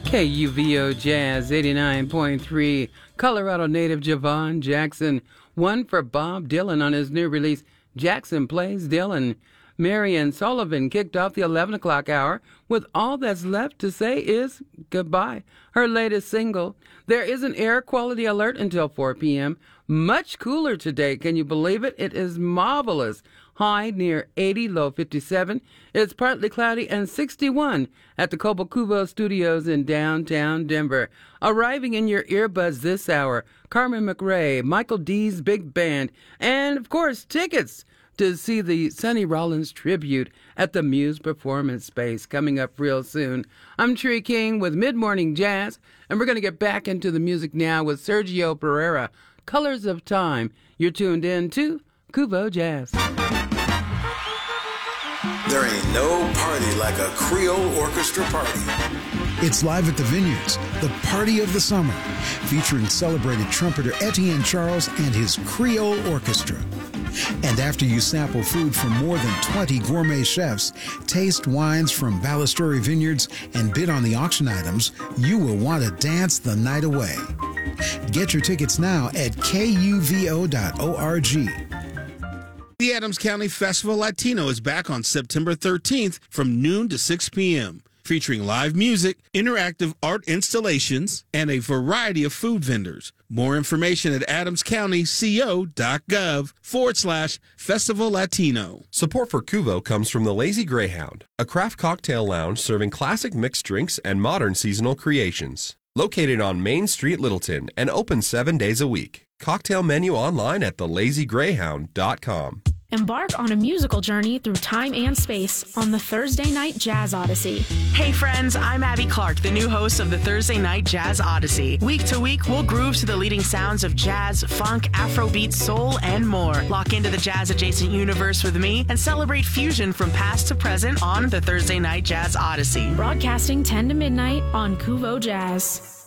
KUVO Jazz 89.3. Colorado native Javon Jackson. One for Bob Dylan on his new release, Jackson Plays Dylan. Marian Sullivan kicked off the 11 o'clock hour with All That's Left to Say Is Goodbye, her latest single. There is an air quality alert until 4 p.m. Much cooler today. Can you believe it? It is marvelous. High near 80, low 57. It's partly cloudy and 61 at the Cobo Studios in downtown Denver. Arriving in your earbuds this hour, Carmen McRae, Michael D's Big Band, and, of course, tickets to see the Sonny Rollins tribute at the Muse Performance Space coming up real soon. I'm Tree King with Mid-Morning Jazz, and we're going to get back into the music now with Sergio Pereira, Colors of Time. You're tuned in to Kuvo Jazz. There ain't no party like a Creole orchestra party. It's live at the Vineyards, the party of the summer, featuring celebrated trumpeter Etienne Charles and his Creole Orchestra. And after you sample food from more than 20 gourmet chefs, taste wines from Ballasturi Vineyards, and bid on the auction items, you will want to dance the night away. Get your tickets now at kuvo.org. The Adams County Festival Latino is back on September 13th from noon to 6 p.m., featuring live music, interactive art installations, and a variety of food vendors. More information at adamscountyco.gov/Festival Latino. Support for Kuvo comes from the Lazy Greyhound, a craft cocktail lounge serving classic mixed drinks and modern seasonal creations. Located on Main Street, Littleton, and open 7 days a week. Cocktail menu online at thelazygreyhound.com. Embark on a musical journey through time and space on the Thursday Night Jazz Odyssey. Hey friends, I'm Abby Clark, the new host of the Thursday Night Jazz Odyssey. Week to week, we'll groove to the leading sounds of jazz, funk, Afrobeat, soul, and more. Lock into the jazz-adjacent universe with me and celebrate fusion from past to present on the Thursday Night Jazz Odyssey. Broadcasting 10 to midnight on Kuvo Jazz.